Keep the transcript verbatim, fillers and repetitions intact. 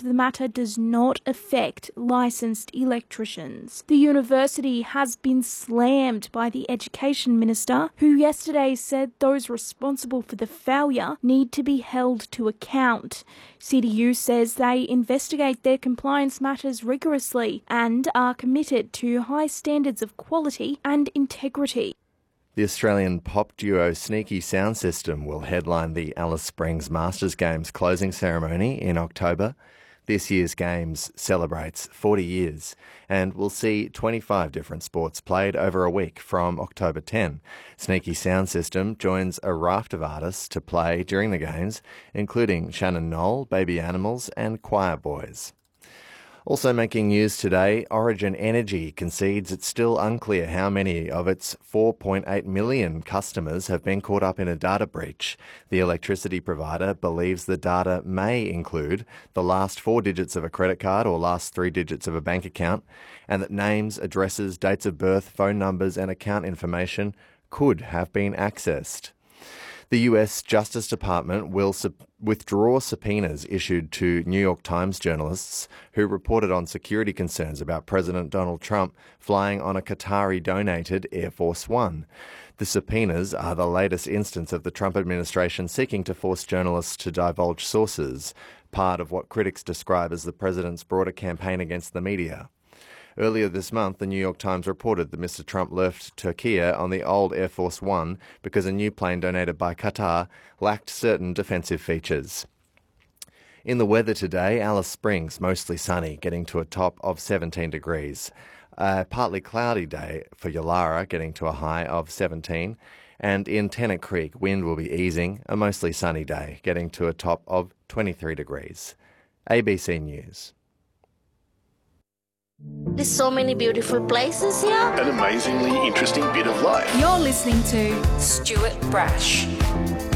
the matter does not affect licensed electricians. The university has been slammed by the Education Minister, who yesterday said those responsible for the failure need to be held to account. C D U says they investigate their compliance matters rigorously and are committed to high standards of quality and integrity. The Australian pop duo Sneaky Sound System will headline the Alice Springs Masters Games closing ceremony in October. This year's Games celebrates forty years and will see twenty-five different sports played over a week from October tenth. Sneaky Sound System joins a raft of artists to play during the Games, including Shannon Knoll, Baby Animals and Choir Boys. Also making news today, Origin Energy concedes it's still unclear how many of its four point eight million customers have been caught up in a data breach. The electricity provider believes the data may include the last four digits of a credit card or last three digits of a bank account, and that names, addresses, dates of birth, phone numbers and account information could have been accessed. The U S Justice Department will sub- withdraw subpoenas issued to New York Times journalists who reported on security concerns about President Donald Trump flying on a Qatari-donated Air Force One. The subpoenas are the latest instance of the Trump administration seeking to force journalists to divulge sources, part of what critics describe as the president's broader campaign against the media. Earlier this month, the New York Times reported that Mister Trump left Turkey on the old Air Force One because a new plane donated by Qatar lacked certain defensive features. In the weather today, Alice Springs, mostly sunny, getting to a top of seventeen degrees. A partly cloudy day for Yulara, getting to a high of seventeen. And in Tennant Creek, wind will be easing, a mostly sunny day, getting to a top of twenty-three degrees. A B C News. There's so many beautiful places here. An amazingly interesting bit of life. You're listening to Stuart Brash.